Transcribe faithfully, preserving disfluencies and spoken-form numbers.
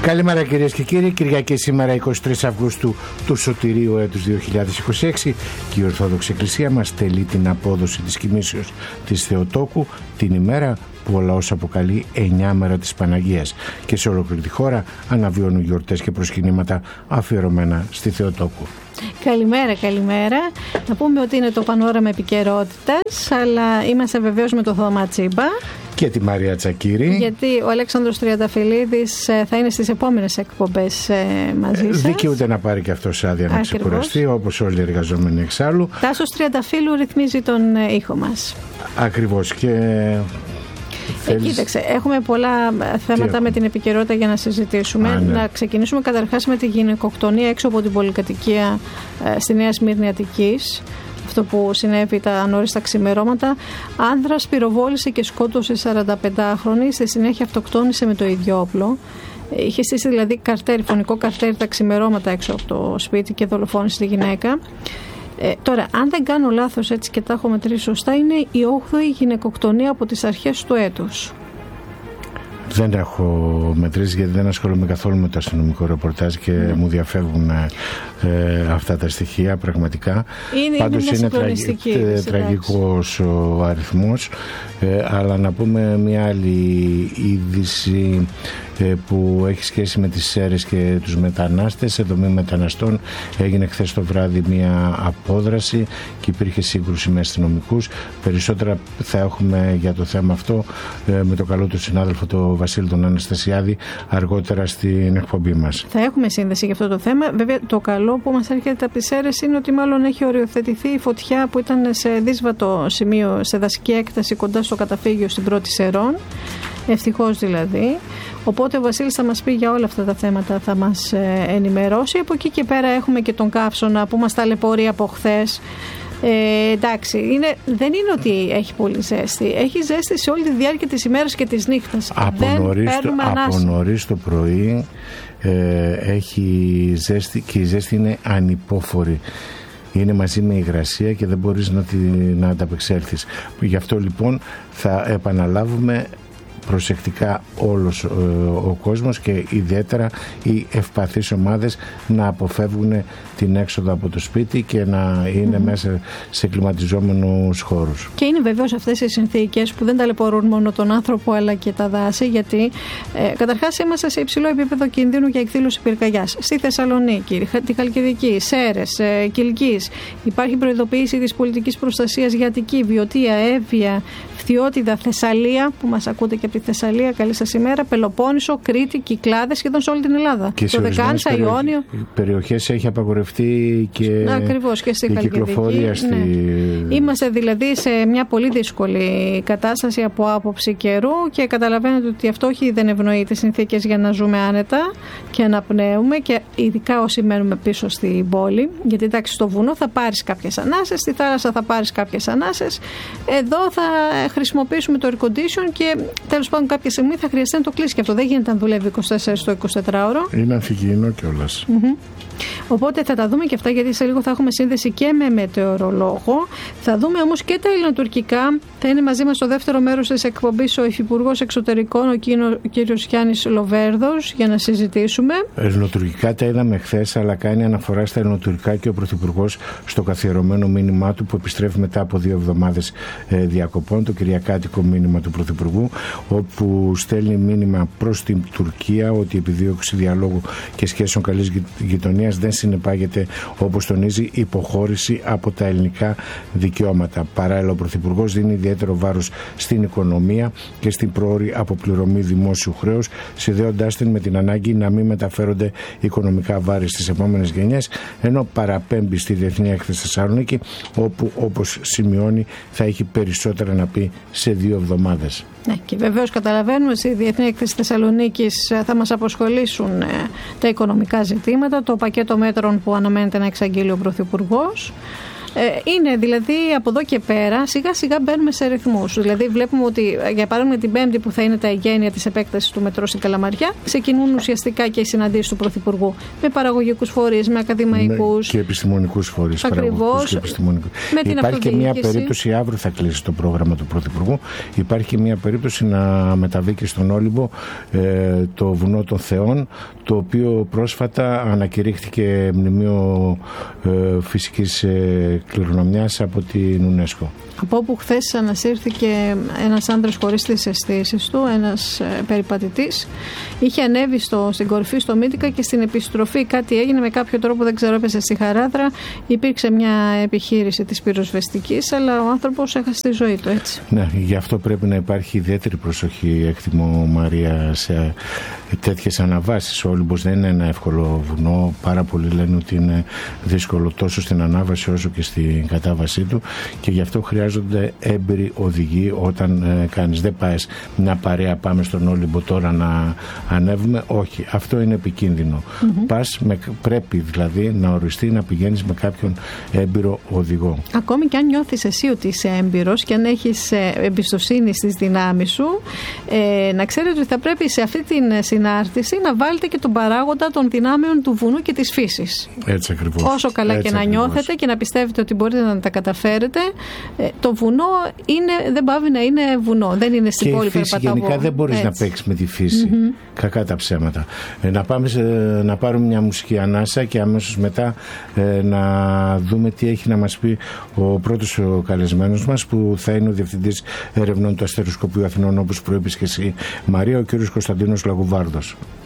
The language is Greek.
Καλημέρα κυρίες και κύριοι. Κυριακή σήμερα εικοστή τρίτη Αυγούστου του Σωτηρίου έτους δύο χιλιάδες είκοσι έξι και η Ορθόδοξη Εκκλησία μας τελεί την απόδοση της κοιμήσεως της Θεοτόκου την ημέρα που ο λαός αποκαλεί εννιά μέρα της Παναγίας και σε ολόκληρη τη χώρα αναβιώνουν γιορτές και προσκυνήματα αφιερωμένα στη Θεοτόκου. Καλημέρα, καλημέρα. Να πούμε ότι είναι το πανόραμα επικαιρότητας, αλλά είμαστε βεβαίως με το Θωμά Τσίμπα και τη Μαρία Τσακύρη. Γιατί ο Αλέξανδρος Τριανταφυλλίδης θα είναι στις επόμενες εκπομπές μαζί σας. Δικαιούται να πάρει και αυτός άδεια να ξεκουραστεί, όπως όλοι οι εργαζόμενοι εξάλλου. Τάσος Τριανταφύλλου ρυθμίζει τον ήχο μας. Ακριβώς. Και Ε, κοίταξε, έχουμε πολλά θέματα με την επικαιρότητα για να συζητήσουμε. Α, ναι. Να ξεκινήσουμε καταρχάς με τη γυναικοκτονία έξω από την πολυκατοικία ε, στη Νέα Σμύρνη Αττικής. Αυτό που συνέβη τα ανώριστα ξημερώματα. Άνδρας πυροβόλησε και σκότωσε σαρανταπεντάχρονη, στη συνέχεια αυτοκτόνησε με το ίδιο όπλο. Είχε στήσει δηλαδή καρτέρι, φωνικό καρτέρι τα ξημερώματα έξω από το σπίτι και δολοφόνησε τη γυναίκα. Ε, τώρα, αν δεν κάνω λάθος έτσι και τα έχω μετρήσει σωστά, είναι η όγδοη γυναικοκτονία από τις αρχές του έτους. Δεν έχω μετρήσει γιατί δεν ασχολούμαι καθόλου με το αστυνομικό ρεπορτάζ και mm. μου διαφεύγουν ε, αυτά τα στοιχεία πραγματικά. Είναι, Πάντως είναι, είναι τραγι, ε, τραγικός ο αριθμός, ε, αλλά να πούμε μια άλλη είδηση ε, που έχει σχέση με τις Σέρρες και τους μετανάστες. Σε δομή μεταναστών έγινε χθες το βράδυ μια απόδραση και υπήρχε σύγκρουση με αστυνομικούς. Περισσότερα θα έχουμε για το θέμα αυτό ε, με το καλό του συνάδελφο το Βασίλη τον Αναστασιάδη αργότερα στην εκπομπή μας. Θα έχουμε σύνδεση για αυτό το θέμα. Βέβαια το καλό που μας έρχεται από τις Σέρρες είναι ότι μάλλον έχει οριοθετηθεί η φωτιά που ήταν σε δύσβατο σημείο, σε δασική έκταση κοντά στο καταφύγιο στην πρώτη Σερών. Ευτυχώς δηλαδή. Οπότε ο Βασίλης θα μας πει για όλα αυτά τα θέματα, θα μας ενημερώσει. Από εκεί και πέρα έχουμε και τον Καύσωνα που μας ταλαιπωρεί από χθες. Ε, εντάξει, είναι, δεν είναι ότι έχει πολύ ζέστη. Έχει ζέστη σε όλη τη διάρκεια της ημέρας και της νύχτας. Από νωρίς το πρωί ε, έχει ζέστη και η ζέστη είναι ανυπόφορη. Είναι μαζί με υγρασία και δεν μπορείς να, τη, να ανταπεξέλθεις. Γι' αυτό λοιπόν θα επαναλάβουμε προσεκτικά όλος ε, ο κόσμος και ιδιαίτερα οι ευπαθείς ομάδες να αποφεύγουν την έξοδο από το σπίτι και να είναι mm-hmm. μέσα σε κλιματιζόμενους χώρους. Και είναι βεβαίως αυτές οι συνθήκες που δεν ταλαιπωρούν μόνο τον άνθρωπο αλλά και τα δάση, γιατί ε, καταρχάς είμαστε σε υψηλό επίπεδο κινδύνου για εκδήλωση πυρκαγιάς. Στη Θεσσαλονίκη, τη Χαλκιδική, Σέρρες, ε, Κιλκής. Υπάρχει προειδοποίηση της πολιτικής προστασίας για Αττική, Βιωτία, Εύβοια, Φθιώτιδα, Θεσσαλία, που μας ακούτε και από τη Θεσσαλία, καλή σας ημέρα, Πελοπόννησο, Κρήτη, Κυκλάδες, σχεδόν σε όλη την Ελλάδα. Και το Δεκάνησα, Ιόνιο. Περιοχές έχει απαγορευτεί και, ακριβώς, και στη η κυκλοφορία στη... ναι. Είμαστε δηλαδή σε μια πολύ δύσκολη κατάσταση από άποψη καιρού και καταλαβαίνετε ότι αυτό όχι δεν ευνοεί τις συνθήκες για να ζούμε άνετα και αναπνέουμε, και ειδικά όσοι μένουμε πίσω στην πόλη, γιατί εντάξει στο βουνό θα πάρεις κάποιες ανάσες, στη θάλασσα θα πάρεις κάποιες ανάσες, εδώ θα χρησιμοποιήσουμε το air condition και τέλος πάντων κάποια στιγμή θα χρειαστεί να το κλείσει και αυτό. Δεν γίνεται να δουλεύει είκοσι τέσσερα στο εικοσιτετράωρο. Είναι αμφιγεινό κιόλας. Mm-hmm. Οπότε θα τα δούμε και αυτά, γιατί σε λίγο θα έχουμε σύνδεση και με μετεωρολόγο. Θα δούμε όμως και τα ελληνοτουρκικά. Θα είναι μαζί μας στο δεύτερο μέρος της εκπομπής ο Υφυπουργός Εξωτερικών, ο κύριος Γιάννης Λοβέρδος, για να συζητήσουμε. Ελληνοτουρκικά τα είδαμε χθες, αλλά κάνει αναφορά στα ελληνοτουρκικά και ο Πρωθυπουργός στο καθιερωμένο μήνυμά του που επιστρέφει μετά από δύο εβδομάδες ε, διακοπών, το κυριακάτικο μήνυμα του Πρωθυπουργού, όπου στέλνει μήνυμα προς την Τουρκία ότι η επιδίωξη διαλόγου και σχέσεων καλής γειτονίας δεν συνεπάγεται, όπως τονίζει, υποχώρηση από τα ελληνικά δικαιώματα. Παράλληλα, ο Πρωθυπουργός δίνει ιδιαίτερο βάρος στην οικονομία και στην πρόωρη αποπληρωμή δημόσιου χρέους, συνδέοντάς την με την ανάγκη να μην μεταφέρονται οικονομικά βάρη στις επόμενες γενιές, ενώ παραπέμπει στη Διεθνή Έκθεση Θεσσαλονίκη, όπου, όπως σημειώνει, θα έχει περισσότερα να πει σε δύο εβδομάδες. Ναι, και βεβαίως καταλαβαίνουμε στη Διεθνή Έκθεση Θεσσαλονίκης θα μας αποσχολήσουν ε, τα οικονομικά ζητήματα, το πακέτο μέτρων που αναμένεται να εξαγγείλει ο Πρωθυπουργός. Είναι δηλαδή από εδώ και πέρα σιγά σιγά μπαίνουμε σε ρυθμούς. Δηλαδή βλέπουμε ότι για παράδειγμα την Πέμπτη που θα είναι τα εγγένεια της επέκτασης του μετρό στην Καλαμαριά, ξεκινούν ουσιαστικά και οι συναντήσεις του Πρωθυπουργού με παραγωγικούς φορείς, με ακαδημαϊκούς. Και επιστημονικούς φορείς. Ακριβώς. Και επιστημονικούς. Υπάρχει και μια περίπτωση, αύριο θα κλείσει το πρόγραμμα του Πρωθυπουργού, υπάρχει και μια περίπτωση να μεταβεί και στον Όλυμπο ε, το βουνό των Θεών, το οποίο πρόσφατα ανακηρύχθηκε μνημείο ε, φυσικής ε, κληρονομιάς από την UNESCO. Από όπου χθες ανασύρθηκε ένας άντρας χωρίς τις αισθήσεις του, ένας ε, περιπατητής. Είχε ανέβει στο, στην κορυφή στο Μύτικα και στην επιστροφή κάτι έγινε με κάποιο τρόπο, δεν ξέρω, έπεσε στη Χαράδρα. Υπήρξε μια επιχείρηση της πυροσβεστικής, αλλά ο άνθρωπος έχασε τη ζωή του, έτσι. Ναι, γι' αυτό πρέπει να υπάρχει ιδιαίτερη προσοχή, εκτιμώ Μαρία, σε τέτοιες αναβάσεις. Ο Όλυμπος δεν είναι ένα εύκολο βουνό. Πάρα πολλοί λένε ότι είναι δύσκολο τόσο στην ανάβαση όσο και στην κατάβασή του και γι' αυτό χρειάζονται έμπειροι οδηγοί όταν ε, κάνεις. Δεν πάεις μια παρέα, πάμε στον Όλυμπο τώρα να ανέβουμε. Όχι, αυτό είναι επικίνδυνο. Mm-hmm. Πας με, πρέπει δηλαδή να οριστεί να πηγαίνεις με κάποιον έμπειρο οδηγό. Ακόμη και αν νιώθεις εσύ ότι είσαι έμπειρος και αν έχεις ε, εμπιστοσύνη στις δυνάμεις σου, ε, να ξέρετε ότι θα πρέπει σε αυτή την συνάρτηση να βάλετε και τον παράγοντα των δυνάμεων του βουνού και της φύσης. Έτσι ακριβώς. Όσο καλά Έτσι και να ακριβώς. νιώθετε και να πιστεύετε ότι μπορείτε να τα καταφέρετε, ε, το βουνό είναι, δεν πάβει να είναι βουνό. Δεν είναι στην πόλη περπαταγό. Και η φύση γενικά δεν μπορείς Έτσι. να παίξεις με τη φύση. Mm-hmm. Κακά τα ψέματα. Ε, να πάμε σε, να πάρουμε μια μουσική ανάσα και αμέσως μετά ε, να δούμε τι έχει να μας πει ο πρώτος ο καλεσμένος μας, που θα είναι ο Διευθυντής Ερευνών του Αστεροσκοπείου Αθηνών, όπως προείπες και εσύ Μαρία, ο κ. Κωνσταντίνος Λαγουβάρδος.